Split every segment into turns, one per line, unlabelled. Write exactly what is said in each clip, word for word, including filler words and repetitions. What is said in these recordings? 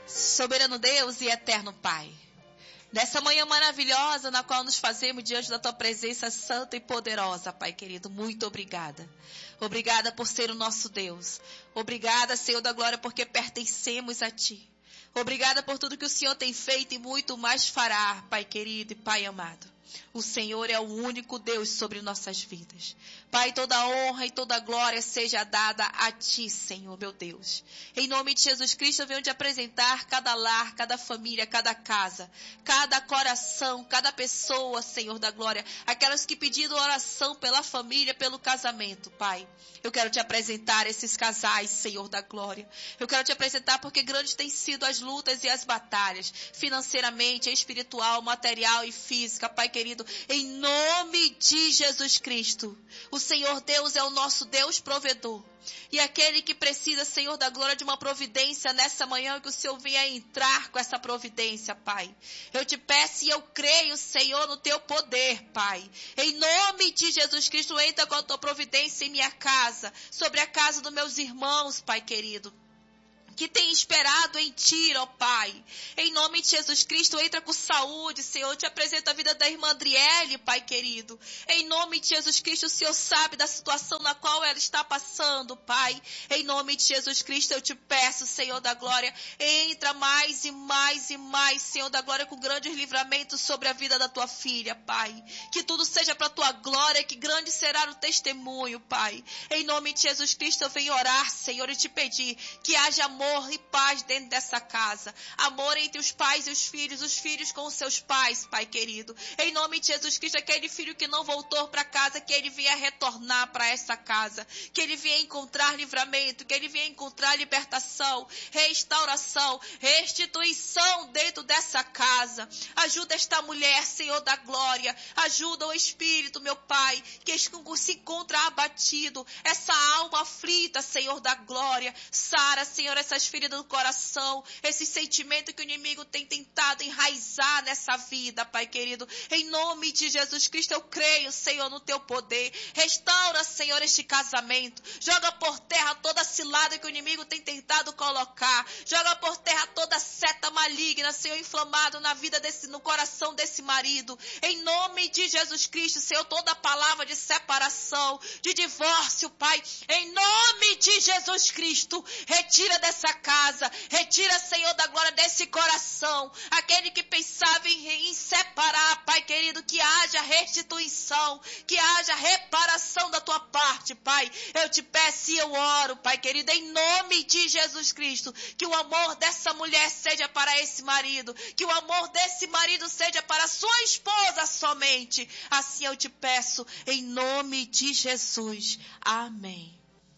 Soberano Deus e eterno Pai, nessa manhã maravilhosa na qual nos fazemos diante da Tua presença santa e poderosa, Pai querido, muito obrigada. Obrigada por ser o nosso Deus. Obrigada, Senhor da glória, porque pertencemos a Ti. Obrigada por tudo que o Senhor tem feito e muito mais fará, Pai querido e Pai amado. O Senhor é o único Deus sobre nossas vidas. Pai, toda honra e toda glória seja dada a Ti, Senhor, meu Deus. Em nome de Jesus Cristo, eu venho te apresentar cada lar, cada família, cada casa, cada coração, cada pessoa, Senhor da glória. Aquelas que pediram oração pela família, pelo casamento, Pai. Eu quero te apresentar esses casais, Senhor da glória. Eu quero te apresentar porque grandes têm sido as lutas e as batalhas, financeiramente, espiritual, material e física, Pai querido. Em nome de Jesus Cristo, o Senhor Deus é o nosso Deus provedor. E aquele que precisa, Senhor da glória, de uma providência nessa manhã, que o Senhor venha entrar com essa providência, Pai. Eu te peço e eu creio, Senhor, no Teu poder, Pai. Em nome de Jesus Cristo, entra com a Tua providência em minha casa, sobre a casa dos meus irmãos, Pai querido, que tem esperado em Ti, ó Pai. Em nome de Jesus Cristo, entra com saúde, Senhor. Eu te apresento a vida da irmã Adriele, Pai querido. Em nome de Jesus Cristo, o Senhor sabe da situação na qual ela está passando, Pai. Em nome de Jesus Cristo, eu te peço, Senhor da glória, entra mais e mais e mais, Senhor da glória, com grandes livramentos sobre a vida da Tua filha, Pai. Que tudo seja para a Tua glória, que grande será o testemunho, Pai. Em nome de Jesus Cristo, eu venho orar, Senhor, e te pedir que haja amor Amor e paz dentro dessa casa. Amor entre os pais e os filhos, os filhos com os seus pais, Pai querido. Em nome de Jesus Cristo, aquele filho que não voltou para casa, que ele venha retornar para essa casa. Que ele venha encontrar livramento, que ele venha encontrar libertação, restauração, restituição dentro dessa casa. Ajuda esta mulher, Senhor da glória. Ajuda o espírito, meu Pai, que se encontra abatido. Essa alma aflita, Senhor da glória. Sara, Senhor, essa essas feridas do coração, esse sentimento que o inimigo tem tentado enraizar nessa vida, Pai querido. Em nome de Jesus Cristo, eu creio, Senhor, no Teu poder. Restaura, Senhor, este casamento. Joga por terra toda a cilada que o inimigo tem tentado colocar. Joga por terra toda seta maligna, Senhor, inflamado na vida desse, no coração desse marido. Em nome de Jesus Cristo, Senhor, toda palavra de separação, de divórcio, Pai, em nome de Jesus Cristo, retira dessa casa, retira, Senhor da glória, desse coração, aquele que pensava em, em separar, Pai querido, que haja restituição, que haja reparação da Tua parte, Pai. Eu te peço e eu oro, Pai querido, em nome de Jesus Cristo, que o amor dessa mulher seja para esse marido, que o amor desse marido seja para sua esposa somente. Assim eu te peço, em nome de Jesus. Amém.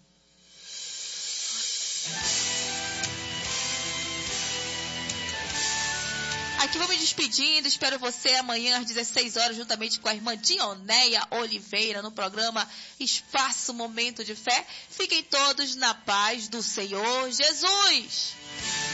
Aqui vou me despedindo, espero você amanhã às dezesseis horas, juntamente com a irmã Dionéia Oliveira, no programa Espaço Momento de Fé. Fiquem todos na paz do Senhor Jesus.